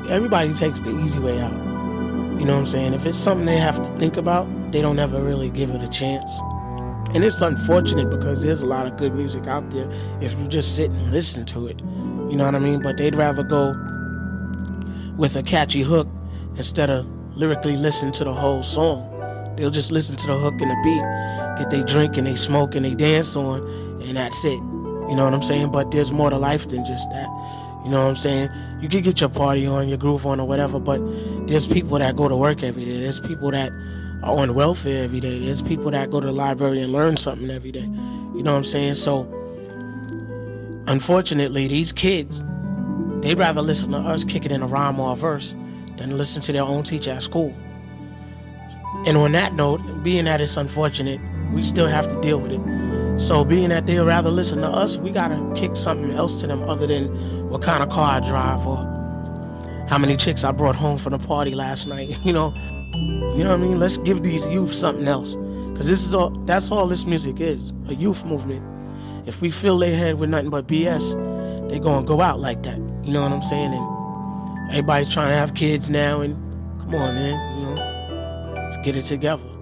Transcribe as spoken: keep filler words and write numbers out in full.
everybody takes the easy way out. You know what I'm saying? If it's something they have to think about, they don't ever really give it a chance. And it's unfortunate because there's a lot of good music out there if you just sit and listen to it. You know what I mean? But they'd rather go with a catchy hook instead of lyrically listen to the whole song. They'll just listen to the hook and the beat, get they drink and they smoke and they dance on, and that's it. You know what I'm saying? But there's more to life than just that. You know what I'm saying? You can get your party on, your groove on or whatever, but there's people that go to work every day. There's people that are on welfare every day. There's people that go to the library and learn something every day. You know what I'm saying? So, unfortunately, these kids, they'd rather listen to us kick it in a rhyme or a verse than listen to their own teacher at school. And on that note, being that it's unfortunate, we still have to deal with it. So being that they'd rather listen to us, we gotta kick something else to them other than what kind of car I drive or how many chicks I brought home from the party last night, you know. You know what I mean? Let's give these youth something else. Because this is all, that's all this music is, a youth movement. If we fill their head with nothing but B S, they're gonna go out like that. You know what I'm saying? And everybody's trying to have kids now, and come on, man, you know, let's get it together.